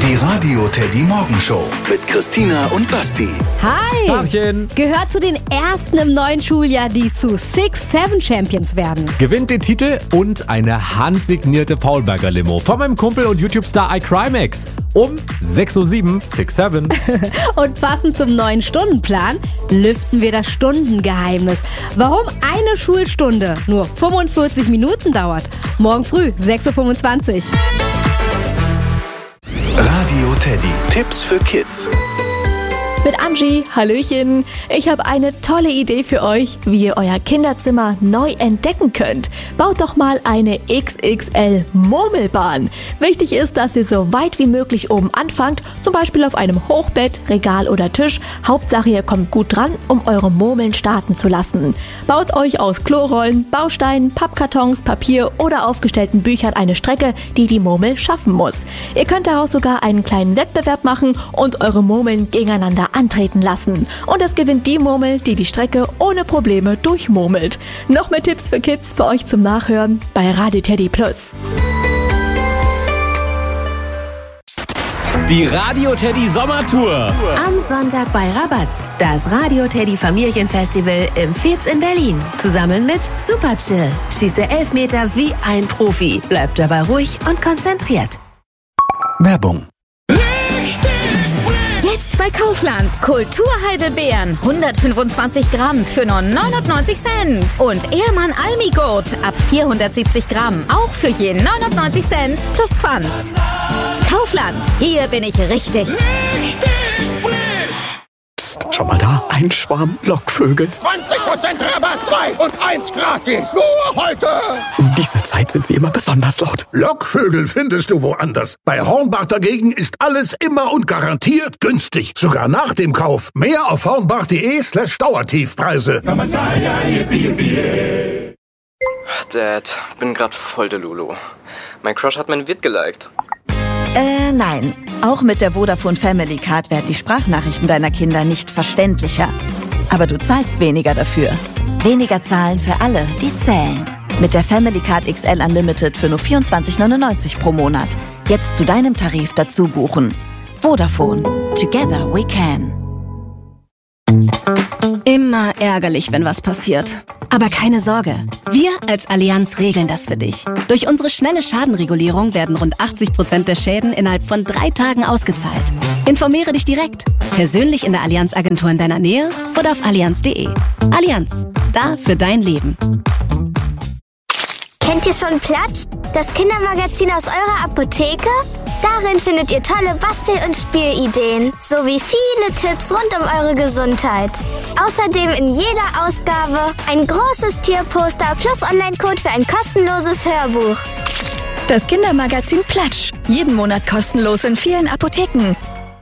Die Radio Teddy Morgenshow mit Christina und Basti. Hi! Tagchen. Gehört zu den ersten im neuen Schuljahr, die zu 6-7 Champions werden. Gewinnt den Titel und eine handsignierte Paulberger Limo von meinem Kumpel und YouTube-Star iCrimex. Um 6:07 Uhr, 6-7. Und passend zum neuen Stundenplan lüften wir das Stundengeheimnis. Warum eine Schulstunde nur 45 Minuten dauert. Morgen früh, 6:25 Uhr. Radio Teddy. Tipps für Kids. Mit Angie, Hallöchen. Ich habe eine tolle Idee für euch, wie ihr euer Kinderzimmer neu entdecken könnt. Baut doch mal eine XXL-Murmelbahn. Wichtig ist, dass ihr so weit wie möglich oben anfangt, zum Beispiel auf einem Hochbett, Regal oder Tisch. Hauptsache, ihr kommt gut dran, um eure Murmeln starten zu lassen. Baut euch aus Klorollen, Bausteinen, Pappkartons, Papier oder aufgestellten Büchern eine Strecke, die die Murmel schaffen muss. Ihr könnt daraus sogar einen kleinen Wettbewerb machen und eure Murmeln gegeneinander antreten lassen. Und es gewinnt die Murmel, die die Strecke ohne Probleme durchmurmelt. Noch mehr Tipps für Kids für euch zum Nachhören bei Radio Teddy Plus. Die Radio Teddy Sommertour. Am Sonntag bei Rabatz. Das Radio Teddy Familienfestival im Viez in Berlin. Zusammen mit Super Chill. Schieße 11 Meter wie ein Profi. Bleib dabei ruhig und konzentriert. Werbung. Jetzt bei Kaufland. Kulturheidelbeeren 125 Gramm für nur 99 Cent. Und Ehrmann Almigurt ab 470 Gramm. Auch für je 99 Cent plus Pfand. Kaufland. Hier bin ich richtig. Psst, schau mal da. Ein Schwarm Lockvögel. 20% Rabatt, 2 und 1 gratis. Nur heute. Um diese Zeit sind sie immer besonders laut. Lockvögel findest du woanders. Bei Hornbach dagegen ist alles immer und garantiert günstig. Sogar nach dem Kauf. Mehr auf hornbach.de/Dauertiefpreise. Dad, bin grad voll der Lulu. Mein Crush hat mein Vid geliked. Nein. Auch mit der Vodafone Family Card werden die Sprachnachrichten deiner Kinder nicht verständlicher. Aber du zahlst weniger dafür. Weniger zahlen für alle, die zählen. Mit der Family Card XL Unlimited für nur 24,99 pro Monat. Jetzt zu deinem Tarif dazu buchen. Vodafone. Together we can. Immer ärgerlich, wenn was passiert. Aber keine Sorge, wir als Allianz regeln das für dich. Durch unsere schnelle Schadenregulierung werden rund 80% der Schäden innerhalb von 3 Tagen ausgezahlt. Informiere dich direkt, persönlich in der Allianz-Agentur in deiner Nähe oder auf allianz.de. Allianz, da für dein Leben. Kennt ihr schon Platsch? Das Kindermagazin aus eurer Apotheke? Darin findet ihr tolle Bastel- und Spielideen, sowie viele Tipps rund um eure Gesundheit. Außerdem in jeder Ausgabe ein großes Tierposter plus Online-Code für ein kostenloses Hörbuch. Das Kindermagazin Platsch. Jeden Monat kostenlos in vielen Apotheken.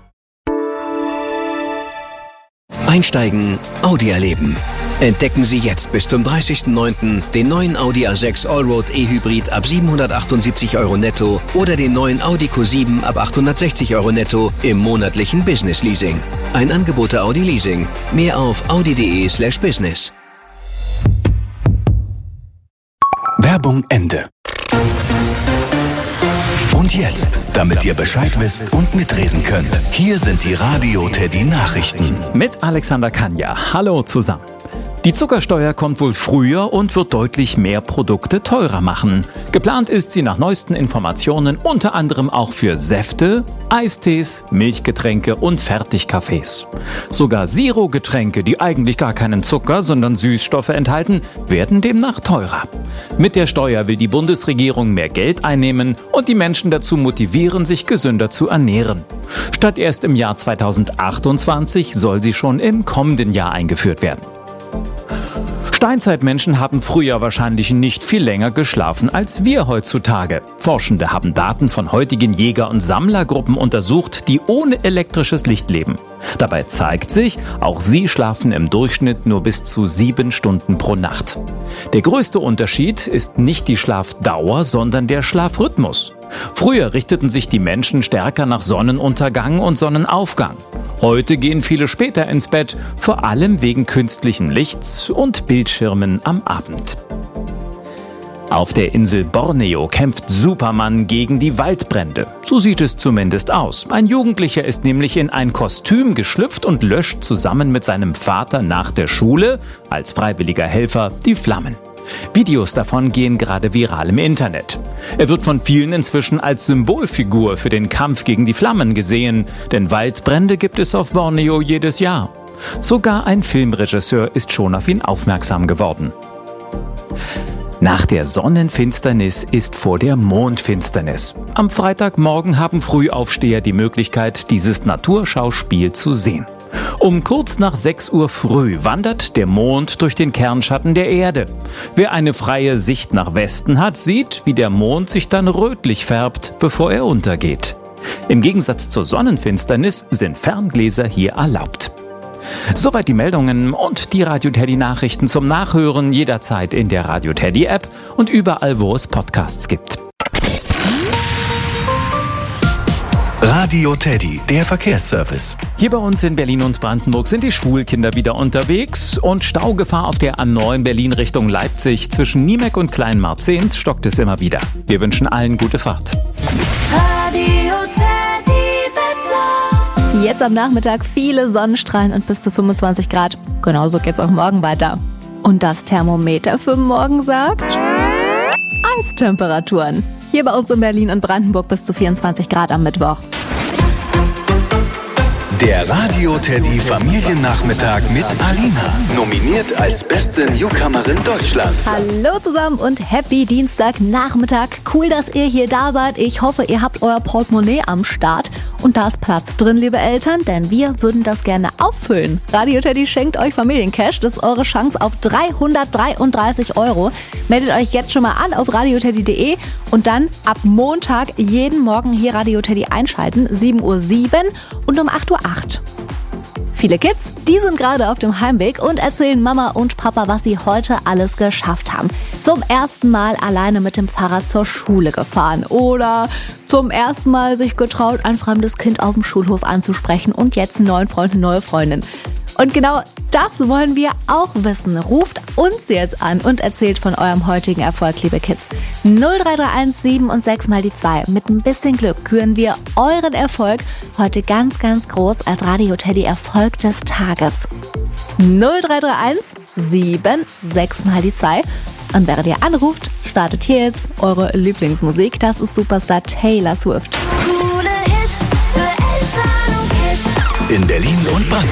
Einsteigen, Audi erleben. Entdecken Sie jetzt bis zum 30.09. den neuen Audi A6 Allroad E-Hybrid ab 778 € netto oder den neuen Audi Q7 ab 860 € netto im monatlichen Business Leasing. Ein Angebot der Audi Leasing. Mehr auf audi.de/business. Werbung Ende. Und jetzt, damit ihr Bescheid wisst und mitreden könnt, hier sind die Radio Teddy Nachrichten. Mit Alexander Kanja. Hallo zusammen. Die Zuckersteuer kommt wohl früher und wird deutlich mehr Produkte teurer machen. Geplant ist sie nach neuesten Informationen unter anderem auch für Säfte, Eistees, Milchgetränke und Fertigkaffees. Sogar Zero-Getränke, die eigentlich gar keinen Zucker, sondern Süßstoffe enthalten, werden demnach teurer. Mit der Steuer will die Bundesregierung mehr Geld einnehmen und die Menschen dazu motivieren, sich gesünder zu ernähren. Statt erst im Jahr 2028 soll sie schon im kommenden Jahr eingeführt werden. Steinzeitmenschen haben früher wahrscheinlich nicht viel länger geschlafen als wir heutzutage. Forschende haben Daten von heutigen Jäger- und Sammlergruppen untersucht, die ohne elektrisches Licht leben. Dabei zeigt sich, auch sie schlafen im Durchschnitt nur bis zu 7 Stunden pro Nacht. Der größte Unterschied ist nicht die Schlafdauer, sondern der Schlafrhythmus. Früher richteten sich die Menschen stärker nach Sonnenuntergang und Sonnenaufgang. Heute gehen viele später ins Bett, vor allem wegen künstlichen Lichts und Bildschirmen am Abend. Auf der Insel Borneo kämpft Superman gegen die Waldbrände. So sieht es zumindest aus. Ein Jugendlicher ist nämlich in ein Kostüm geschlüpft und löscht zusammen mit seinem Vater nach der Schule, als freiwilliger Helfer, die Flammen. Videos davon gehen gerade viral im Internet. Er wird von vielen inzwischen als Symbolfigur für den Kampf gegen die Flammen gesehen, denn Waldbrände gibt es auf Borneo jedes Jahr. Sogar ein Filmregisseur ist schon auf ihn aufmerksam geworden. Nach der Sonnenfinsternis ist vor der Mondfinsternis. Am Freitagmorgen haben Frühaufsteher die Möglichkeit, dieses Naturschauspiel zu sehen. Um kurz nach 6 Uhr früh wandert der Mond durch den Kernschatten der Erde. Wer eine freie Sicht nach Westen hat, sieht, wie der Mond sich dann rötlich färbt, bevor er untergeht. Im Gegensatz zur Sonnenfinsternis sind Ferngläser hier erlaubt. Soweit die Meldungen und die Radio Teddy Nachrichten zum Nachhören jederzeit in der Radio Teddy App und überall, wo es Podcasts gibt. Radio Teddy, der Verkehrsservice. Hier bei uns in Berlin und Brandenburg sind die Schulkinder wieder unterwegs und Staugefahr auf der A9 Berlin Richtung Leipzig. Zwischen Niemek und Kleinmarzens stockt es immer wieder. Wir wünschen allen gute Fahrt. Radio Teddy Wetter. Jetzt am Nachmittag viele Sonnenstrahlen und bis zu 25 Grad. Genauso geht's auch morgen weiter. Und das Thermometer für morgen sagt Eistemperaturen. Hier bei uns in Berlin und Brandenburg bis zu 24 Grad am Mittwoch. Der Radio Teddy Familiennachmittag mit Alina. Nominiert als beste Newcomerin Deutschlands. Hallo zusammen und happy Dienstagnachmittag. Cool, dass ihr hier da seid. Ich hoffe, ihr habt euer Portemonnaie am Start. Und da ist Platz drin, liebe Eltern, denn wir würden das gerne auffüllen. Radio Teddy schenkt euch Familiencash. Das ist eure Chance auf 333 €. Meldet euch jetzt schon mal an auf radioteddy.de und dann ab Montag jeden Morgen hier Radio Teddy einschalten. 7:07 Uhr und um 8:08 Uhr. Viele Kids, die sind gerade auf dem Heimweg und erzählen Mama und Papa, was sie heute alles geschafft haben. Zum ersten Mal alleine mit dem Fahrrad zur Schule gefahren oder zum ersten Mal sich getraut, ein fremdes Kind auf dem Schulhof anzusprechen und jetzt einen neuen Freund, eine neue Freundin. Und genau das wollen wir auch wissen. Ruft uns jetzt an und erzählt von eurem heutigen Erfolg, liebe Kids. 0331 7 und 6 mal die 2. Mit ein bisschen Glück küren wir euren Erfolg heute ganz, ganz groß als Radio Teddy Erfolg des Tages. 0331 7 6 mal die 2. Und während ihr anruft, startet hier jetzt eure Lieblingsmusik. Das ist Superstar Taylor Swift. In Berlin und Brandenburg.